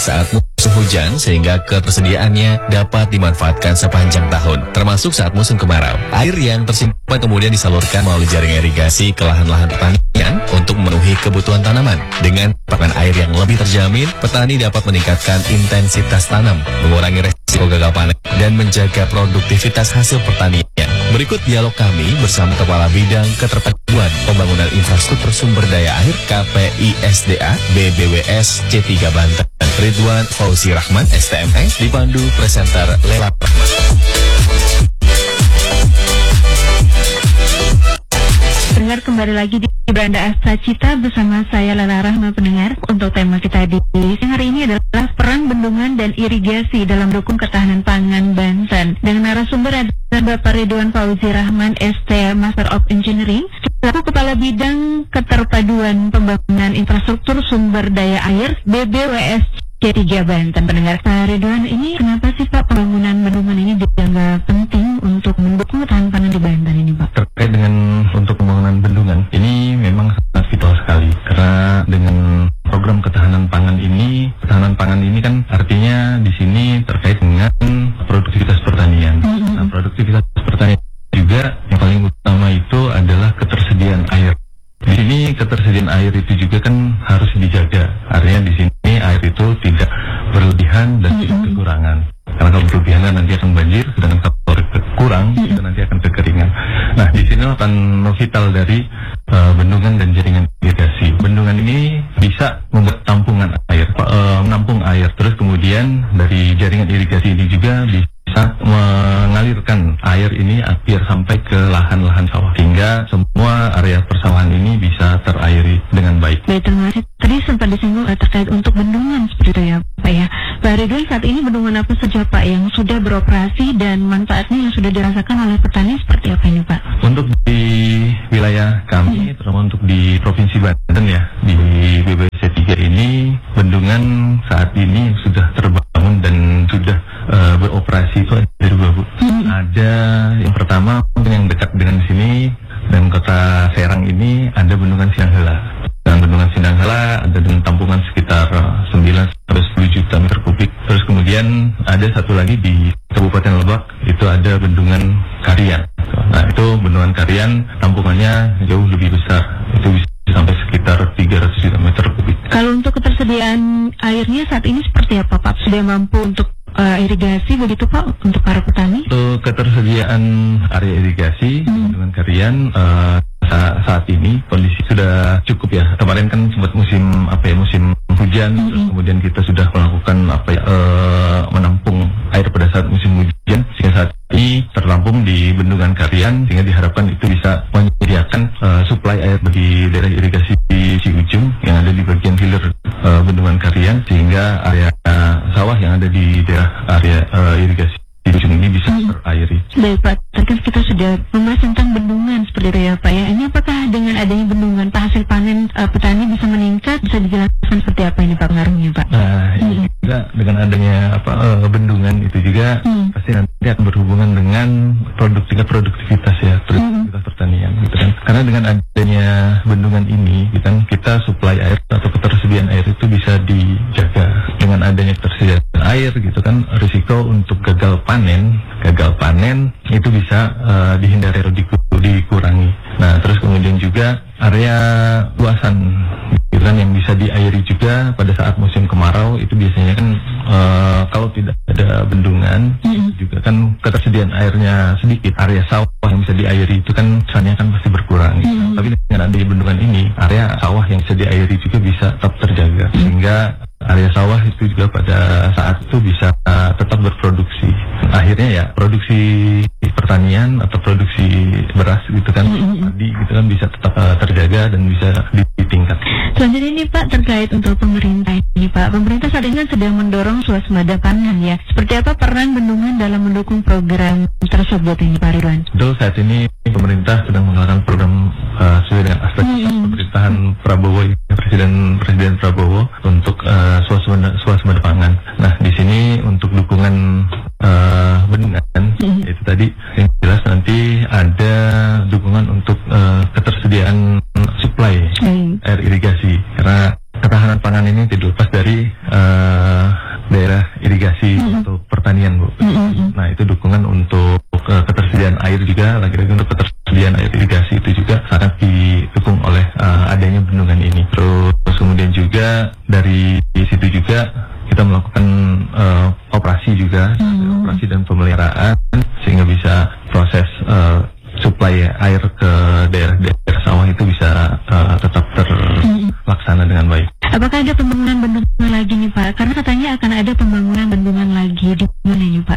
saat musim hujan sehingga ketersediaannya dapat dimanfaatkan sepanjang tahun, termasuk saat musim kemarau. Air yang tersimpan kemudian disalurkan melalui jaring irigasi ke lahan-lahan pertanian untuk memenuhi kebutuhan tanaman. Dengan pakan air yang lebih terjamin, petani dapat meningkatkan intensitas tanam, mengurangi resiko gagal panen, dan menjaga produktivitas hasil pertanian. Berikut dialog kami bersama Kepala Bidang Keterpaduan Pembangunan Infrastruktur Sumber Daya Air KPISDA BBWS C3 Banten, Ridwan Fauzi Rahman STMS, dipandu presenter Lela Rahman. Pendengar, kembali lagi di Beranda Astra Cita bersama saya Lela Rahman. Pendengar, untuk tema kita di siang hari ini adalah peran bendungan dan irigasi dalam mendukung ketahanan pangan Banten. Dengan narasumber adalah Bapak Ridwan Fauzi Rahman ST Master of Engineering, selaku Kepala Bidang Keterpaduan Pembangunan Infrastruktur Sumber Daya Air BBWS C3 Banten. Pendengar, Pak Ridwan, ini kenapa sih Pak pembangunan bendungan ini dianggap penting untuk mendukung ketahanan pangan di Banten ini, Pak? Terkait dengan untuk pembangunan bendungan ini memang sangat vital sekali, karena dengan program ketahanan pangan ini kan artinya di sini terkait dengan produktivitas pertanian. Nah, produktivitas pertanian juga yang paling utama itu adalah ketersediaan air. Di sini ketersediaan air itu juga kan harus dijaga. Artinya di sini air itu tidak berlebihan dan tidak kekurangan. Karena kalau berlebihan nanti akan banjir, sedangkan kalau kurang itu nanti akan kekeringan. Nah, di sini akan vital dari bendungan dan jaringan irigasi. Bendungan ini bisa membuat tampungan air, menampung air. Terus kemudian dari jaringan irigasi ini juga bisa mengalirkan air ini biar sampai ke lahan-lahan sawah, sehingga semua area persawahan ini bisa terairi dengan baik. Baik, terima kasih. Tadi sempat disinggung terkait untuk bendungan seperti itu ya Pak ya. Pak Ridwan, saat ini bendungan apa saja Pak yang sudah beroperasi dan manfaatnya yang sudah dirasakan oleh petani seperti apa ini Pak? Untuk di wilayah kami, terutama untuk di Provinsi Banten ya, di BBWS 3 ini bendungan saat ini sudah terbangun dan sudah beroperasi itu ada dua, Bu. Ada yang pertama yang dekat dengan sini dan kota Serang ini ada bendungan Sinanggala. Dan bendungan Sinanggala ada dengan tampungan sekitar 9-10 juta meter kubik. Terus kemudian ada satu lagi di Kabupaten Lebak, itu ada bendungan Karian. Nah, itu bendungan Karian tampungannya jauh lebih besar. Itu bisa sampai sekitar 300 juta meter kubik. Kalau untuk ketersediaan airnya saat ini seperti apa Pak? Sudah mampu untuk irigasi begitu Pak untuk para petani? Untuk ketersediaan area irigasi bendungan Karian saat ini kondisi sudah cukup ya. Kemarin kan sempat musim hujan, terus kemudian kita sudah melakukan menampung air pada saat musim hujan, sehingga saat ini tertampung di bendungan Karian, sehingga diharapkan itu bisa menyediakan suplai air bagi daerah irigasi di Ciujung yang ada di bagian hilir bendungan Karian, sehingga area sawah yang ada di daerah area irigasi di ujung ini bisa terairi. Baik Pak, tadi kita sudah membahas tentang bendungan seperti itu ya Pak ya. Ini apakah dengan adanya bendungan Pak hasil panen petani bisa meningkat? Bisa dijelaskan seperti apa ini Pak pengaruhnya Pak? Nah, ini juga dengan adanya bendungan itu juga pasti nanti akan berhubungan dengan produktivitas ya, produktivitas pertanian gitu kan. Karena dengan adanya bendungan ini gitu kan, kita suplai air atau ketersediaan air itu bisa dijaga. Dengan adanya ketersediaan air gitu kan, risiko untuk gagal panen itu bisa dihindari atau dikurangi. Nah, terus kemudian juga area luasan gitu kan, yang bisa diairi juga pada saat musim kemarau itu biasanya kan kalau tidak ada bendungan juga kan ketersediaan airnya sedikit, area sawah yang bisa diairi itu kan misalnya kan pasti berkurang gitu. Tapi dengan adanya bendungan ini, area sawah yang bisa diairi juga bisa tetap terjaga, sehingga area sawah itu juga pada saat itu bisa tetap berproduksi. Akhirnya ya produksi pertanian atau produksi beras gitu kan, padi gitu kan bisa tetap terjaga dan bisa ditingkat. Selanjutnya ini Pak terkait untuk pemerintah ini Pak. Pemerintah saat ini kan sedang mendorong swasembada pangan ya. Seperti apa peran bendungan dalam mendukung program tersebut ini Pak Ridwan? Betul, saat ini pemerintah sedang menggunakan program sesuai dengan aspek pemerintahan Prabowo, Presiden Prabowo untuk swasembada pangan. Nah, di sini untuk dukungan bendungan itu tadi yang jelas nanti ada dukungan untuk ketersediaan suplai air irigasi, karena ketahanan pangan ini tidak lepas dari ketersediaan air irigasi itu juga sangat didukung oleh adanya bendungan ini. Terus kemudian juga dari situ juga kita melakukan operasi juga, operasi dan pemeliharaan sehingga bisa proses suplai air ke daerah-daerah sawah itu bisa tetap terlaksana dengan baik. Apakah ada pembangunan bendungan